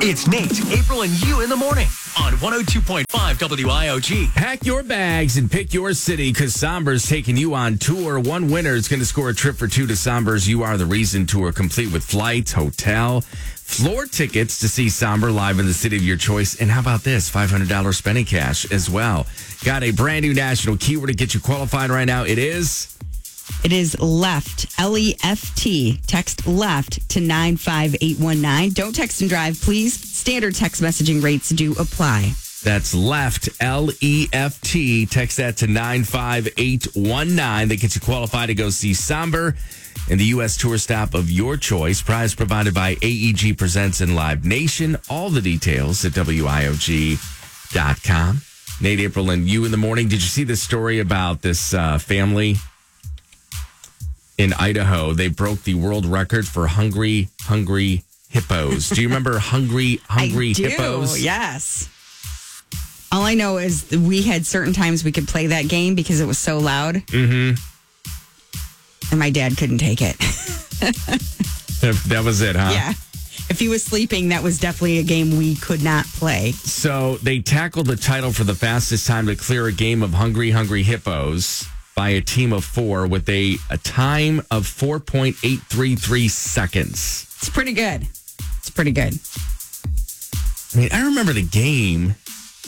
It's Nate, April, and you in the morning on 102.5 WIOG. Pack your bags and pick your city because Somber's taking you on tour. One winner is going to score a trip for two to Somber's You Are the Reason tour, complete with flights, hotel, floor tickets to see Somber live in the city of your choice. And how about this? $500 spending cash as well. Got a brand new national keyword to get you qualified right now. It is left, L-E-F-T. Text left to 95819. Don't text and drive, please. Standard text messaging rates do apply. That's left, L-E-F-T. Text that to 95819. That gets you qualified to go see Somber in the U.S. tour stop of your choice. Prize provided by AEG Presents and Live Nation. All the details at WIOG.com. Nate, April, and you in the morning. Did you see this story about this family in Idaho? They broke the world record for hungry hippos. Do you remember hungry hippos? Yes. All I know is we had certain times we could play that game because it was so loud. Mm-hmm. And my dad couldn't take it. That was it, huh? Yeah. If he was sleeping, that was definitely a game we could not play. So they tackled the title for the fastest time to clear a game of hungry hippos by a team of four with a time of 4.833 seconds. It's pretty good. It's pretty good. I mean, I remember the game.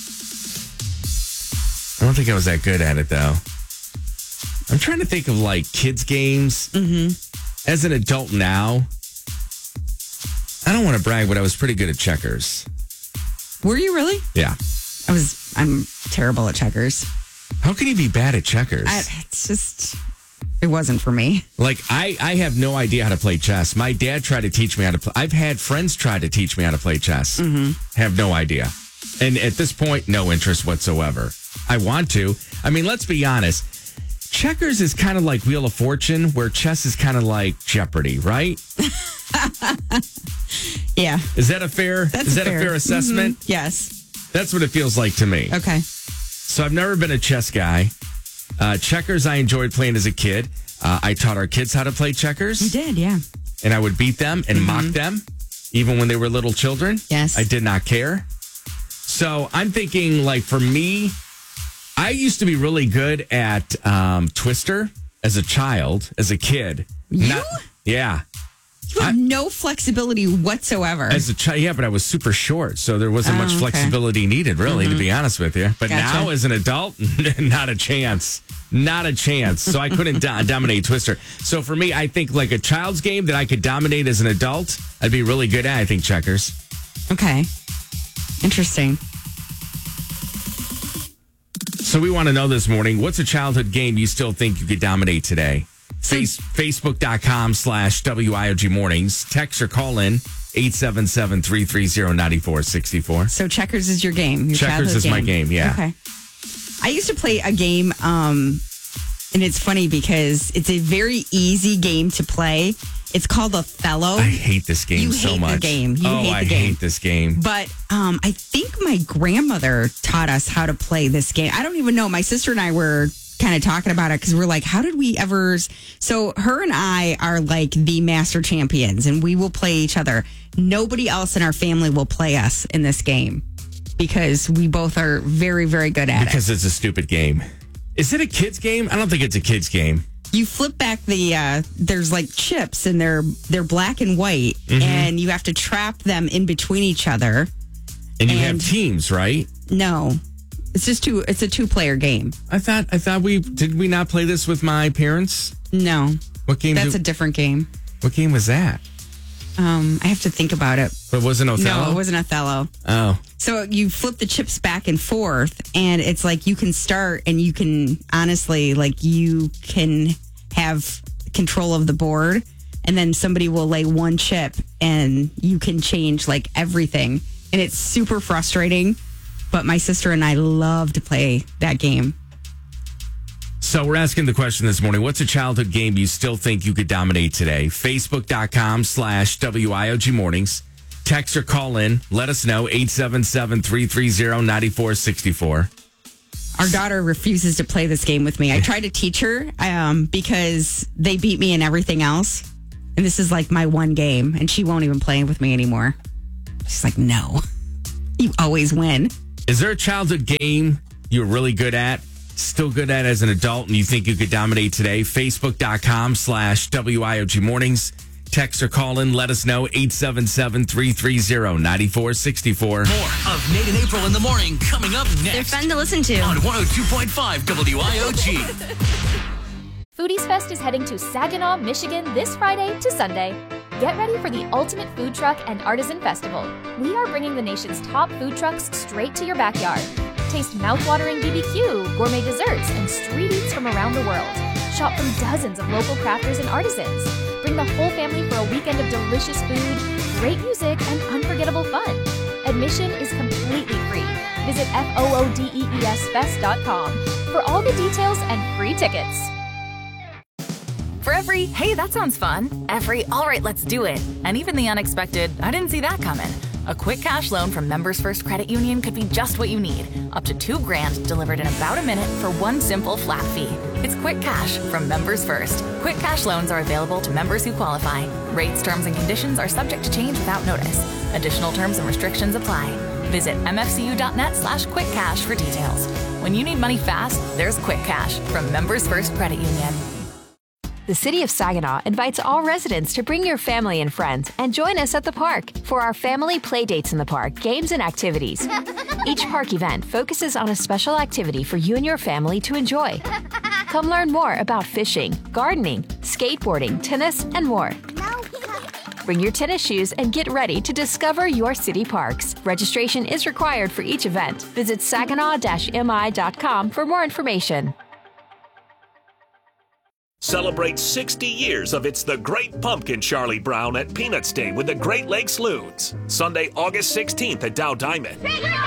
I don't think I was that good at it, though. I'm trying to think of, like, kids' games. Mm-hmm. As an adult now, I don't want to brag, but I was pretty good at checkers. Were you really? Yeah. I'm terrible at checkers. How can you be bad at checkers? It wasn't for me. Like, I have no idea how to play chess. My dad tried to teach me how to play. I've had friends try to teach me how to play chess. Mm-hmm. Have no idea. And at this point, no interest whatsoever. I want to. I mean, let's be honest. Checkers is kind of like Wheel of Fortune, where chess is kind of like Jeopardy, right? Yeah. Is that a fair assessment? Mm-hmm. Yes. That's what it feels like to me. Okay. So I've never been a chess guy. Checkers I enjoyed playing as a kid. I taught our kids how to play checkers. You did, yeah. And I would beat them and mock them, even when they were little children. Yes. I did not care. So I'm thinking, like, for me, I used to be really good at Twister as a child, as a kid. You? Yeah. You have no flexibility whatsoever. As a child, yeah, but I was super short, so there wasn't much flexibility needed, really, to be honest with you. But now, as an adult, not a chance. Not a chance. So I couldn't dominate Twister. So for me, I think like a child's game that I could dominate as an adult, I'd be really good at, I think, checkers. Okay. Interesting. So we want to know this morning, what's a childhood game you still think you could dominate today? Facebook.com/WIOG mornings. Text or call in 877-330-9464. So checkers is your game. Checkers is my game, yeah. Okay. I used to play a game, and it's funny because it's a very easy game to play. It's called Othello. I hate this game so much. You hate the game. I hate this game. But I think my grandmother taught us how to play this game. I don't even know. My sister and I were kind of talking about it because we're like, how did we ever? So her and I are like the master champions, and we will play each other. Nobody else in our family will play us in this game because we both are very, very good at it. Because it's a stupid game. Is it a kid's game? I don't think it's a kid's game. You flip back there's like chips and they're black and white, and you have to trap them in between each other. And you have teams, right? No. It's a two-player game. I thought did we not play this with my parents? No. What game? That's a different game. What game was that? I have to think about it. But it wasn't Othello? No, it wasn't Othello. Oh. So you flip the chips back and forth, and it's like you can start, and you can honestly, like, you can have control of the board, and then somebody will lay one chip, and you can change, like, everything. And it's super frustrating, but my sister and I love to play that game. So we're asking the question this morning, what's a childhood game you still think you could dominate today? Facebook.com/WIOG mornings. Text or call in. Let us know. 877-330-9464. Our daughter refuses to play this game with me. I tried to teach her because they beat me in everything else. And this is like my one game. And she won't even play with me anymore. She's like, no, you always win. Is there a childhood game you're really good at, still good at as an adult, and you think you could dominate today? Facebook.com/WIOG Mornings. Text or call in. Let us know. 877-330-9464. More of Nate and April in the morning coming up next. They're fun to listen to. On 102.5 WIOG. Foodies Fest is heading to Saginaw, Michigan this Friday to Sunday. Get ready for the ultimate food truck and artisan festival. We are bringing the nation's top food trucks straight to your backyard. Taste mouth-watering BBQ, gourmet desserts, and street eats from around the world. Shop from dozens of local crafters and artisans. Bring the whole family for a weekend of delicious food, great music, and unforgettable fun. Admission is completely free. Visit FOODEESFest.com for all the details and free tickets. For every, hey, that sounds fun, every, all right, let's do it, and even the unexpected, I didn't see that coming. A quick cash loan from Members First Credit Union could be just what you need. Up to $2,000 delivered in about a minute for one simple flat fee. It's quick cash from Members First. Quick cash loans are available to members who qualify. Rates, terms, and conditions are subject to change without notice. Additional terms and restrictions apply. Visit mfcu.net/quickcash for details. When you need money fast, there's Quick Cash from Members First Credit Union. The City of Saginaw invites all residents to bring your family and friends and join us at the park for our family play dates in the park, games and activities. Each park event focuses on a special activity for you and your family to enjoy. Come learn more about fishing, gardening, skateboarding, tennis, and more. Bring your tennis shoes and get ready to discover your city parks. Registration is required for each event. Visit saginaw-mi.com for more information. Celebrate 60 years of It's the Great Pumpkin Charlie Brown at Peanuts Day with the Great Lakes Loons. Sunday, August 16th at Dow Diamond.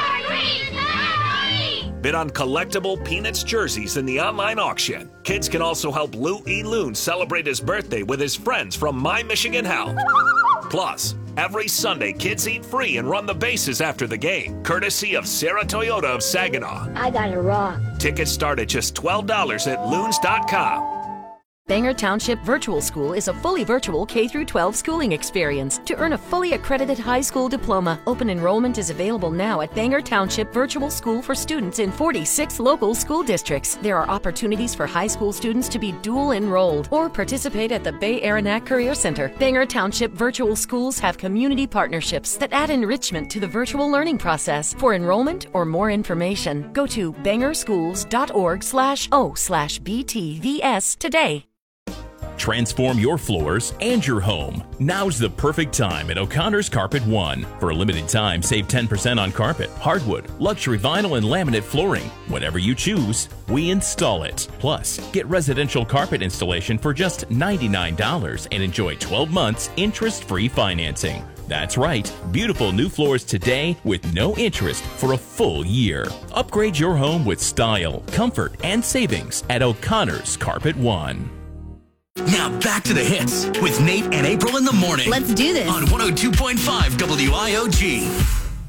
Bid on collectible Peanuts jerseys in the online auction. Kids can also help Lou E. Loon celebrate his birthday with his friends from My Michigan Health. Plus, every Sunday, kids eat free and run the bases after the game, courtesy of Sarah Toyota of Saginaw. I got a rock. Tickets start at just $12 at loons.com. Bangor Township Virtual School is a fully virtual K-12 schooling experience. To earn a fully accredited high school diploma, open enrollment is available now at Bangor Township Virtual School for students in 46 local school districts. There are opportunities for high school students to be dual enrolled or participate at the Bay Aranac Career Center. Bangor Township Virtual Schools have community partnerships that add enrichment to the virtual learning process. For enrollment or more information, go to bangorschools.org/o/BTVS today. Transform your floors and your home. Now's the perfect time at O'Connor's Carpet One. For a limited time, save 10% on carpet, hardwood, luxury vinyl, and laminate flooring. Whatever you choose, we install it. Plus, get residential carpet installation for just $99 and enjoy 12 months interest-free financing. That's right, beautiful new floors today with no interest for a full year. Upgrade your home with style, comfort, and savings at O'Connor's Carpet One. Now back to the hits with Nate and April in the morning. Let's do this. On 102.5 WIOG.